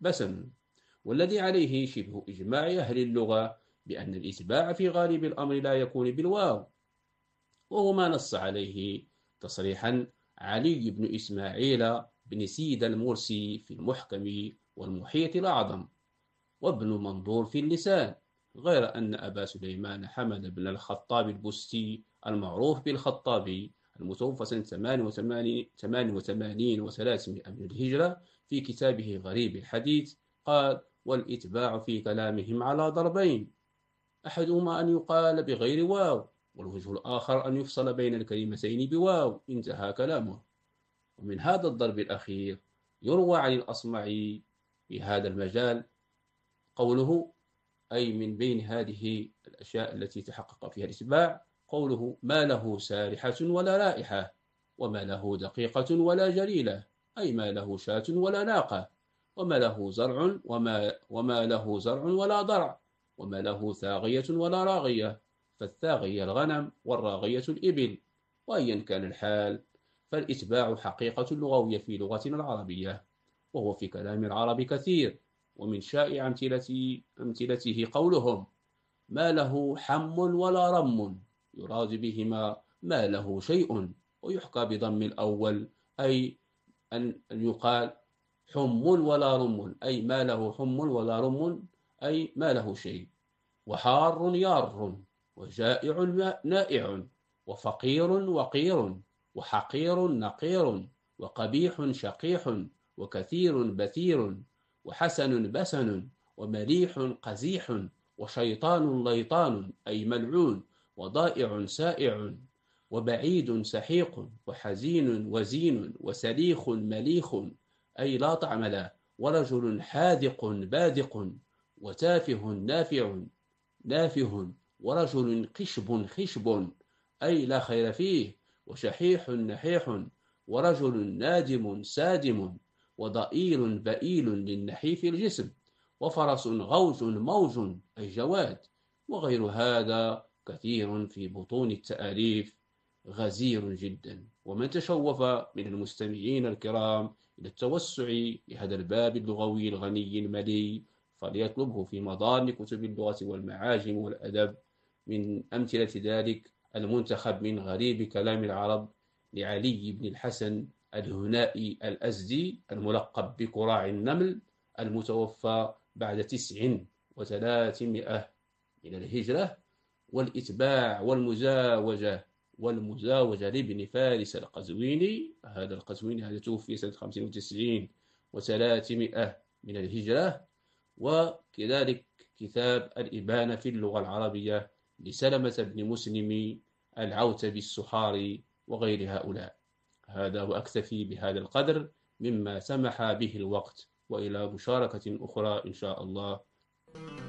بسن. والذي عليه شبه إجماع أهل اللغة بأن الإتباع في غالب الأمر لا يكون بالواو، وهو ما نص عليه تصريحا علي بن إسماعيل بن سيد المرسي في المحكم والمحيط الأعظم، وابن منظور في اللسان، غير أن أبا سليمان حمد بن الخطاب البستي المعروف بالخطابي المتوفى سنة 88 و300 من الهجرة في كتابه غريب الحديث قال: والإتباع في كلامهم على ضربين، أحدهما أن يقال بغير واو، والوجه الآخر أن يفصل بين الكلمتين بواو. انتهى كلامه. ومن هذا الضرب الأخير يروى عن الأصمعي في هذا المجال قوله، أي من بين هذه الأشياء التي تحقق فيها الإتباع، قوله: ما له سارحة ولا رائحة، وما له دقيقة ولا جليلة، أي ما له شاة ولا ناقة، وما له زرع وما له زرع ولا ضرع، وما له ثاغية ولا راغية، فالثاغية الغنم والراغية الإبل. وأيا كان الحال، فالإتباع حقيقة لغوية في لغتنا العربية، وهو في كلام العرب كثير. ومن شائع أمثلته قولهم: ما له حم ولا رم، يراد بهما ما له شيء. ويحكى بضم الأول، أي أن يقال حم ولا رم، أي ما له حم ولا رم، أي ما له شيء. وحار يار، وجائع نائع، وفقير وقير، وحقير نقير، وقبيح شقيح، وكثير بثير، وحسن بسن، ومليح قزيح، وشيطان ليطان، أي ملعون، وضائع سائع، وبعيد سحيق، وحزين وزين، وسليخ مليخ، أي لا طعم له، ورجل حاذق باذق، وتافه نافه، ورجل قشب خشب، أي لا خير فيه، وشحيح نحيح، ورجل نادم سادم، وضئيل بئيل للنحيف الجسم، وفرس غوج موج، أي جواد. وغير هذا كثير في بطون التأليف غزير جدا. ومن تشوف من المستمعين الكرام إلى التوسع بهذا الباب اللغوي الغني المليء، فليطلبه في مضان كتب اللغة والمعاجم والأدب. من أمثلة ذلك المنتخب من غريب كلام العرب لعلي بن الحسن الهنائي الأزدي الملقب بكراع النمل، المتوفى بعد 900 من الهجرة. والإتباع والمزاوجة لابن فارس القزويني، هذا توفي سنة 95 و300 من الهجرة. وكذلك كتاب الإبانة في اللغة العربية لسلمة بن مسلم العوتبي السحاري وغير هؤلاء. هذا، وأكتفي بهذا القدر مما سمح به الوقت، وإلى مشاركة أخرى إن شاء الله.